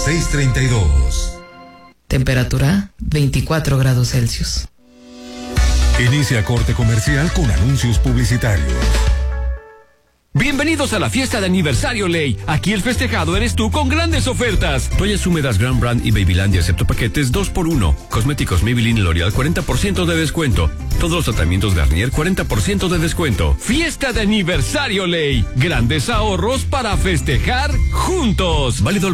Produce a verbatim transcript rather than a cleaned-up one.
seis treinta y dos. Temperatura veinticuatro grados Celsius. Inicia corte comercial con anuncios publicitarios. Bienvenidos a la fiesta de aniversario Ley. Aquí el festejado eres tú con grandes ofertas. Toallas húmedas Grand Brand y Babylandia excepto paquetes dos por uno. Cosméticos Maybelline y L'Oreal cuarenta por ciento de descuento. Todos los tratamientos Garnier cuarenta por ciento de descuento. Fiesta de aniversario Ley. Grandes ahorros para festejar juntos. Válido el